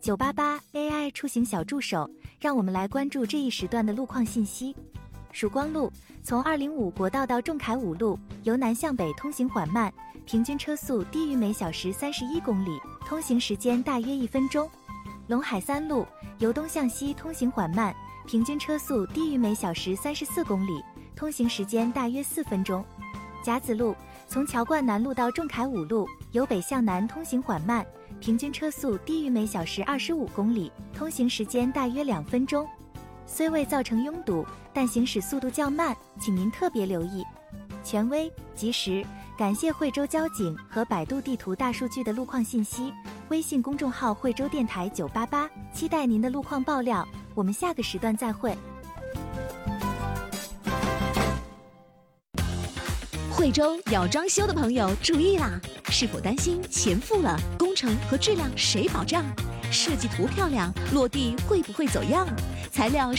988 AI 出行小助手，让我们来关注这一时段的路况信息。曙光路从205国道到仲恺5路，由南向北通行缓慢，平均车速低于每小时31公里，通行时间大约1分钟。陇海3路由东向西通行缓慢，平均车速低于每小时34公里，通行时间大约4分钟。甲子路从桥冠南路到仲恺5路，由北向南通行缓慢，平均车速低于每小时25公里，通行时间大约2分钟。虽未造成拥堵，但行驶速度较慢，请您特别留意。权威、及时，感谢惠州交警和百度地图大数据的路况信息。微信公众号惠州电台988，期待您的路况爆料。我们下个时段再会。 惠州要装修的朋友注意啦！是否担心钱付了，工程和质量谁保障？设计图漂亮，落地会不会走样？材料